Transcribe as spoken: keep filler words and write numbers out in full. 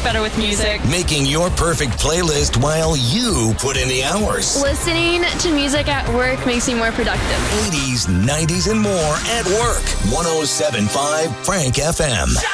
better with music. Making your perfect playlist while you put in the hours. Listening to music at work makes me more productive. eighties, nineties, and more at work. one oh seven point five Frank F M.